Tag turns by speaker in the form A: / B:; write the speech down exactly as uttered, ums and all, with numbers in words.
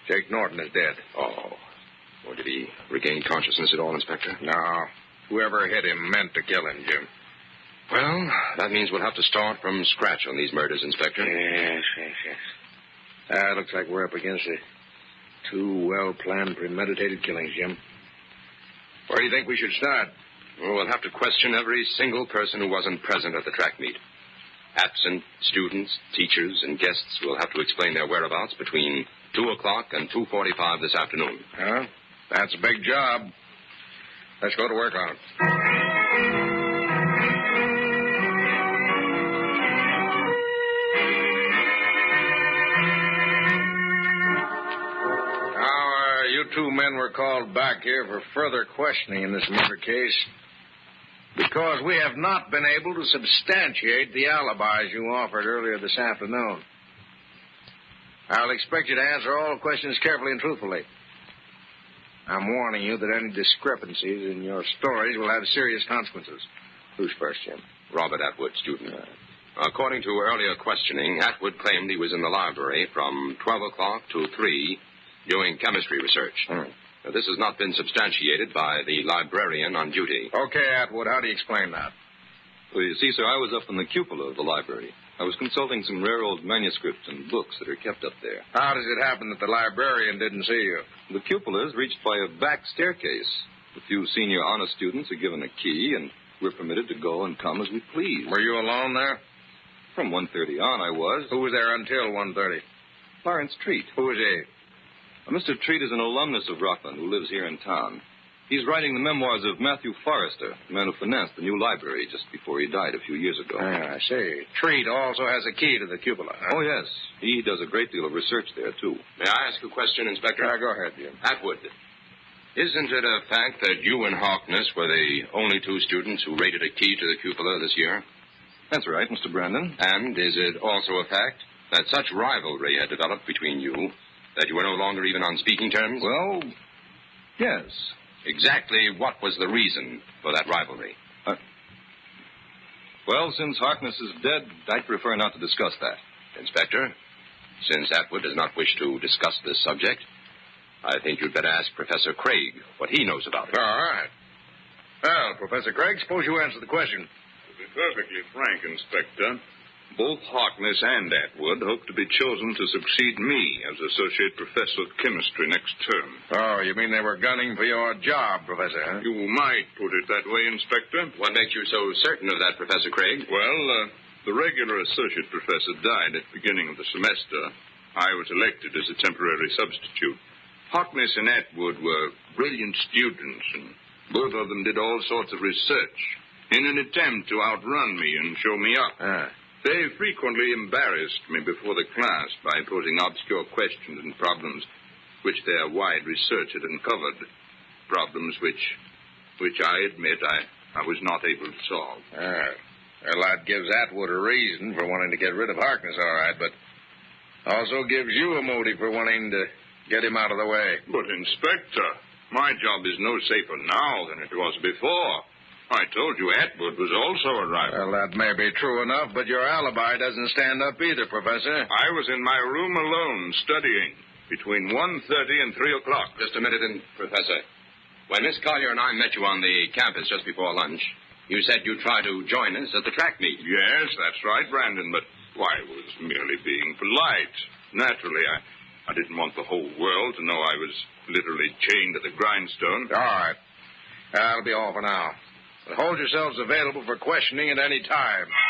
A: Jake Norton is dead.
B: Oh. Or did he regain consciousness at all, Inspector?
A: No. Whoever hit him meant to kill him, Jim.
B: Well, that means we'll have to start from scratch on these murders, Inspector.
A: Yes, yes, yes. Ah, looks like we're up against a two well-planned, premeditated killings, Jim. Where do you think we should start?
B: Well, we'll have to question every single person who wasn't present at the track meet. Absent students, teachers, and guests will have to explain their whereabouts between two o'clock and two forty-five this afternoon.
A: Huh? That's a big job. Let's go to work on it. Now, uh, you two men were called back here for further questioning in this murder case because we have not been able to substantiate the alibis you offered earlier this afternoon. I'll expect you to answer all questions carefully and truthfully. I'm warning you that any discrepancies in your stories will have serious consequences. Who's first, Jim?
B: Robert Atwood, student. According to earlier questioning, Atwood claimed he was in the library from twelve o'clock to three doing chemistry research.
A: Hmm.
B: Now, this has not been substantiated by the librarian on duty.
A: Okay, Atwood, how do you explain that?
C: Well, you see, sir, I was up in the cupola of the library. I was consulting some rare old manuscripts and books that are kept up there.
A: How does it happen that the librarian didn't see you?
C: The cupola is reached by a back staircase. A few senior honor students are given a key, and we're permitted to go and come as we please.
A: Were you alone there?
C: From one thirty on, I was.
A: Who was there until one thirty?
C: Lawrence Treat.
A: Who is he?
C: Uh, Mister Treat is an alumnus of Rockland who lives here in town. He's writing the memoirs of Matthew Forrester, the man who financed the new library just before he died a few years ago.
A: Ah, I see. Treat also has a key to the cupola, huh?
C: Oh, yes. He does a great deal of research there, too.
B: May I ask a question, Inspector?
A: Uh, go ahead, Jim.
B: Atwood, isn't it a fact that you and Harkness were the only two students who raided a key to the cupola this year?
C: That's right, Mister Brandon.
B: And is it also a fact that such rivalry had developed between you that you were no longer even on speaking terms?
C: Well, yes.
B: Exactly what was the reason for that rivalry?
C: Uh, well, since Harkness is dead, I'd prefer not to discuss that.
B: Inspector, since Atwood does not wish to discuss this subject, I think you'd better ask Professor Craig what he knows about it.
A: All right. Well, Professor Craig, suppose you answer the question.
D: To be perfectly frank, Inspector, both Harkness and Atwood hope to be chosen to succeed me as Associate Professor of Chemistry next term.
A: Oh, you mean they were gunning for your job, Professor, huh?
D: You might put it that way, Inspector.
B: What makes you so certain of that, Professor Craig?
D: Well, uh, the regular associate professor died at the beginning of the semester. I was elected as a temporary substitute. Harkness and Atwood were brilliant students, and both of them did all sorts of research in an attempt to outrun me and show me up.
A: Ah.
D: They frequently embarrassed me before the class by posing obscure questions and problems which their wide research had uncovered. Problems which, which I admit I, I was not able to solve.
A: Ah. Well, that gives Atwood a reason for wanting to get rid of Harkness, all right, but also gives you a motive for wanting to get him out of the way.
D: But, Inspector, my job is no safer now than it was before. I told you Atwood was also a rival.
A: Well, that may be true enough, but your alibi doesn't stand up either, Professor.
D: I was in my room alone, studying, between one thirty and three o'clock.
B: Just a minute, in, Professor. When Miss Collier and I met you on the campus just before lunch, you said you'd try to join us at the track meet.
D: Yes, that's right, Brandon, but well, I was merely being polite. Naturally, I, I didn't want the whole world to know I was literally chained to the grindstone.
A: All right. That'll be all for now. But hold yourselves available for questioning at any time.